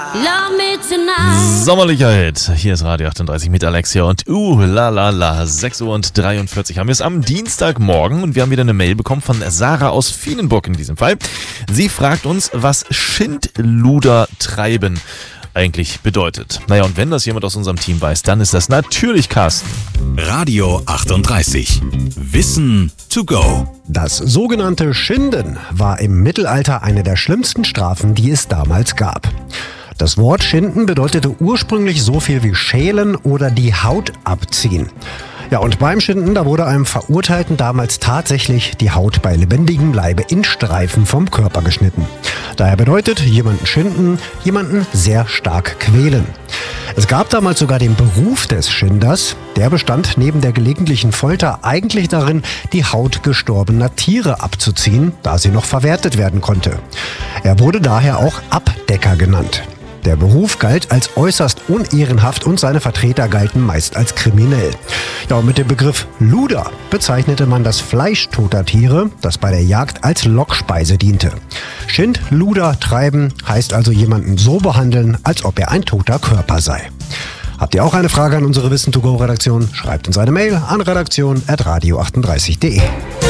Love me tonight. Sommerlicher Hit. Hier ist Radio 38 mit Alexia und la la la. 6:43 Uhr haben wir es am Dienstagmorgen und wir haben wieder eine Mail bekommen von Sarah aus Vienenburg in diesem Fall. Sie fragt uns, was Schindluder treiben eigentlich bedeutet. Naja, und wenn das jemand aus unserem Team weiß, dann ist das natürlich Carsten. Radio 38. Wissen to go. Das sogenannte Schinden war im Mittelalter eine der schlimmsten Strafen, die es damals gab. Das Wort Schinden bedeutete ursprünglich so viel wie schälen oder die Haut abziehen. Ja, und beim Schinden, da wurde einem Verurteilten damals tatsächlich die Haut bei lebendigem Leibe in Streifen vom Körper geschnitten. Daher bedeutet jemanden schinden, jemanden sehr stark quälen. Es gab damals sogar den Beruf des Schinders. Der bestand neben der gelegentlichen Folter eigentlich darin, die Haut gestorbener Tiere abzuziehen, da sie noch verwertet werden konnte. Er wurde daher auch Abdecker genannt. Der Beruf galt als äußerst unehrenhaft und seine Vertreter galten meist als kriminell. Ja, und mit dem Begriff Luder bezeichnete man das Fleisch toter Tiere, das bei der Jagd als Lockspeise diente. Schindluder treiben heißt also jemanden so behandeln, als ob er ein toter Körper sei. Habt ihr auch eine Frage an unsere Wissen-to-go-Redaktion? Schreibt uns eine Mail an redaktion@radio38.de.